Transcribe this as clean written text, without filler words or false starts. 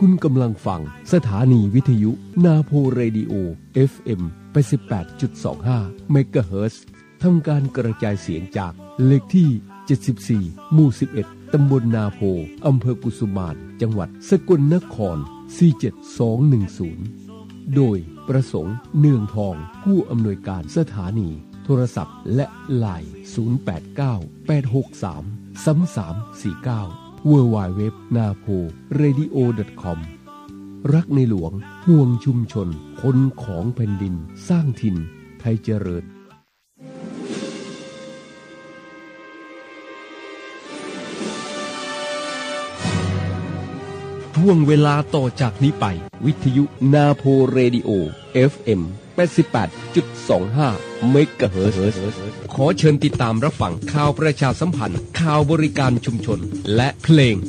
คุณกำลังฟังสถานีวิทยุนาโพเรดิโอ FM 88.25 เมกะเฮิรตซ์ทำการกระจายเสียงจากเลขที่ 74 หมู่ 11 ตำบลนาโพอำเภอกุสุมานจังหวัดสกลนคร 47210 โดยประสงค์เนืองทองผู้อำนวยการสถานีโทรศัพท์และไลน์ 0898633349 www.naporadio.com รักในหลวงห่วงชุมชนคนของแผ่นดินสร้างถิ่นไทยเจริญช่วงเวลาต่อจากนี้ไปวิทยุนาโพเรดิโอ FM 88.25 เมกะเฮิรตซ์ขอเชิญติดตามรับฟังข่าวประชาสัมพันธ์ข่าวบริการชุมชนและเพลง